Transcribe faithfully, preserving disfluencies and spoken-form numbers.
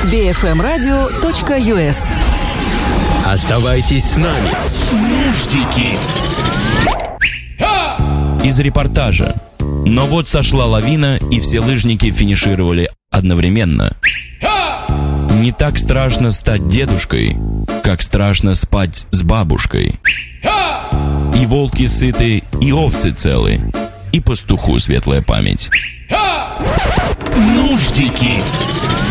би эф эм радио точка ю эс. Оставайтесь с нами. Нуждики. Из репортажа. Но вот сошла лавина, и все лыжники финишировали одновременно. Не так страшно стать дедушкой, как страшно спать с бабушкой. И волки сыты, и овцы целы, и пастуху светлая память. Нуждики.